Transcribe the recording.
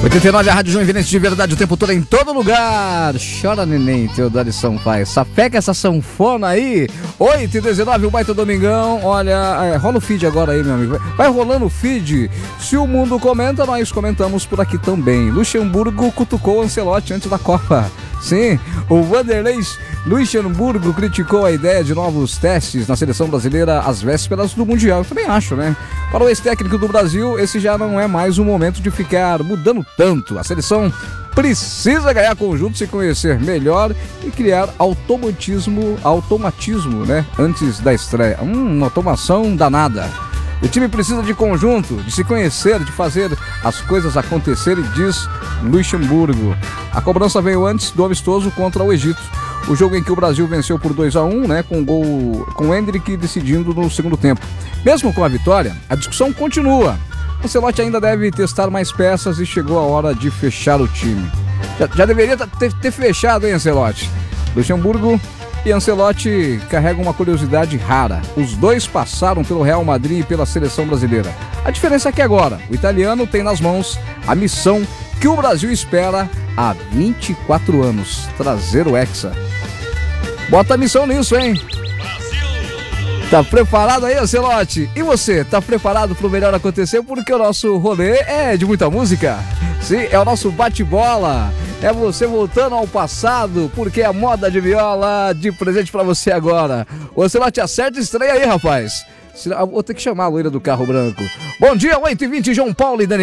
89, a Rádio Joinvilense de verdade o tempo todo, em todo lugar. Chora, neném, Teodoro Sampaio. Sapeca essa sanfona aí. 8h19, o baita domingão. Olha, rola o feed agora aí, meu amigo. Vai rolando o feed. Se o mundo comenta, nós comentamos por aqui também. Luxemburgo cutucou Ancelotti antes da Copa. Sim, o Vanderlei Luxemburgo criticou a ideia de novos testes na seleção brasileira às vésperas do Mundial. Eu também acho, né? Para o ex-técnico do Brasil, esse já não é mais o momento de ficar mudando tanto. A seleção precisa ganhar conjunto, se conhecer melhor e criar automatismo, né? Antes da estreia. Uma automação danada. O time precisa de conjunto, de se conhecer, de fazer as coisas acontecerem, diz Luxemburgo. A cobrança veio antes do amistoso contra o Egito. O jogo em que o Brasil venceu por 2-1, né, com gol com o Endrick decidindo no segundo tempo. Mesmo com a vitória, a discussão continua. O Ancelotti ainda deve testar mais peças e chegou a hora de fechar o time. Já deveria ter fechado, hein, Ancelotti? Luxemburgo e Ancelotti carregam uma curiosidade rara. Os dois passaram pelo Real Madrid e pela seleção brasileira. A diferença é que agora o italiano tem nas mãos a missão que o Brasil espera há 24 anos, trazer o Hexa. Bota a missão nisso, hein? Tá preparado aí, Ancelotti? E você, tá preparado pro melhor acontecer? Porque o nosso rolê é de muita música. Sim, é o nosso bate-bola. É você voltando ao passado, porque é a moda de viola de presente pra você agora. O Ancelotti, acerta e estreia aí, rapaz. Vou ter que chamar a loira do carro branco. Bom dia, 8h20, João Paulo e Daniel.